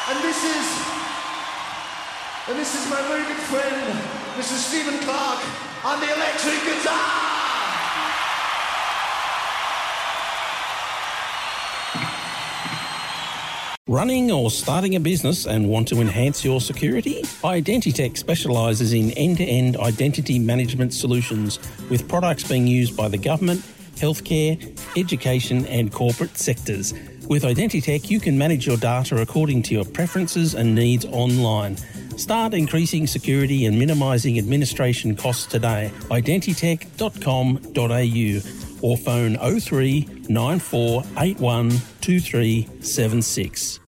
And this is my very good friend, Mr. Stephen Clark, on the electric guitar! Running or starting a business and want to enhance your security? Identitech specialises in end-to-end identity management solutions with products being used by the government, healthcare, education and corporate sectors. With Identitech, you can manage your data according to your preferences and needs online. Start increasing security and minimising administration costs today. Identitech.com.au or phone 03 9481 2376.